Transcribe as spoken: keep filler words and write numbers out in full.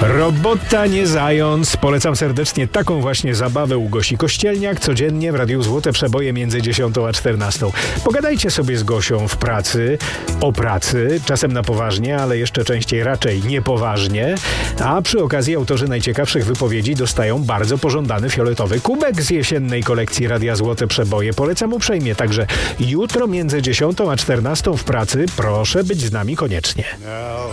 Robota nie zając. Polecam serdecznie taką właśnie zabawę u Gosi Kościelniak codziennie w Radiu Złote Przeboje między dziesiątą a czternastą. Pogadajcie sobie z Gosią w pracy, o pracy, czasem na poważnie, ale jeszcze częściej raczej niepoważnie, a przy okazji autorzy najciekawszych wypowiedzi dostają bardzo pożądany fioletowy kubek z jesiennej kolekcji Radia Złote Przeboje. Polecam uprzejmie, także jutro między dziesiątą a czternastą w pracy proszę być z nami koniecznie. Now